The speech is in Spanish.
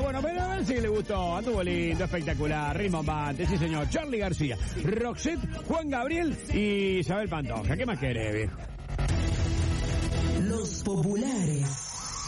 bueno, pero a ver si le gustó. Anduvo lindo, espectacular, rimbombante, sí señor. Charly García, Roxette, Juan Gabriel y Isabel Pantoja. ¿Qué más querés, viejo? Los populares.